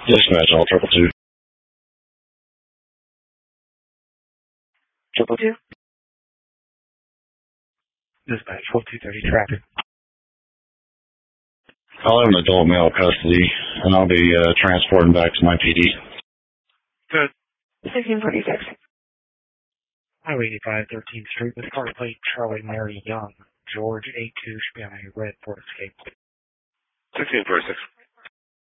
Dispatch all 222. 222. Dispatch 4230 traffic. I'll have an adult male custody, and I'll be transporting back to my PD. Good. 1646. Highway 85, 13th Street with car plate Charlie Mary Young. George 82 should be on a red Ford Escape. 1646.